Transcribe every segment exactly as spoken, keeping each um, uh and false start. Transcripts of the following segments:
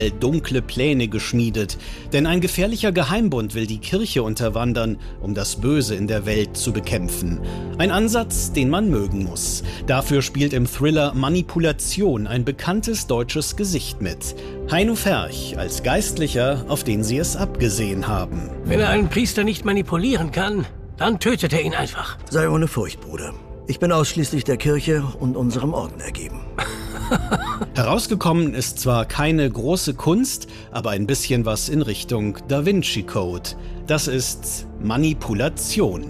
dunkle Pläne geschmiedet, denn ein gefährlicher Geheimbund will die Kirche unterwandern, um das Böse in der Welt zu bekämpfen. Ein Ansatz, den man mögen muss. Dafür spielt im Thriller Manipulation ein bekanntes deutsches Gesicht mit. Heino Ferch als Geistlicher, auf den sie es abgesehen haben. Wenn er einen Priester nicht manipulieren kann, dann tötet er ihn einfach. Sei ohne Furcht, Bruder. Ich bin ausschließlich der Kirche und unserem Orden ergeben. Herausgekommen ist zwar keine große Kunst, aber ein bisschen was in Richtung Da Vinci Code. Das ist Manipulation.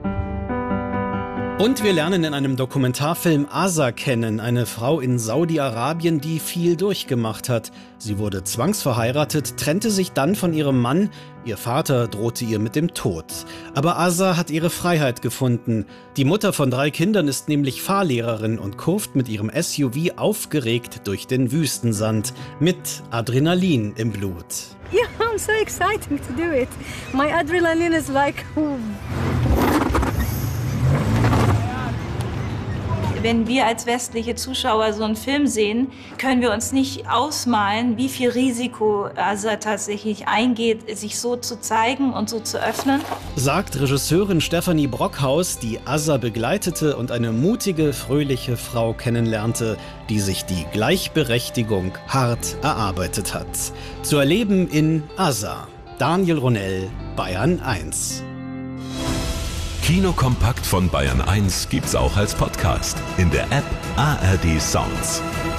Und wir lernen in einem Dokumentarfilm Asa kennen, eine Frau in Saudi-Arabien, die viel durchgemacht hat. Sie wurde zwangsverheiratet, trennte sich dann von ihrem Mann. Ihr Vater drohte ihr mit dem Tod. Aber Asa hat ihre Freiheit gefunden. Die Mutter von drei Kindern ist nämlich Fahrlehrerin und kurft mit ihrem S U V aufgeregt durch den Wüstensand mit Adrenalin im Blut. Yeah, I'm so excited to do it. My adrenaline is like... Wenn wir als westliche Zuschauer so einen Film sehen, können wir uns nicht ausmalen, wie viel Risiko Asa tatsächlich eingeht, sich so zu zeigen und so zu öffnen. Sagt Regisseurin Stefanie Brockhaus, die Asa begleitete und eine mutige, fröhliche Frau kennenlernte, die sich die Gleichberechtigung hart erarbeitet hat. Zu erleben in Asa. Daniel Ronell, Bayern eins. Kinokompakt von Bayern eins gibt's auch als Podcast in der App A R D Sounds.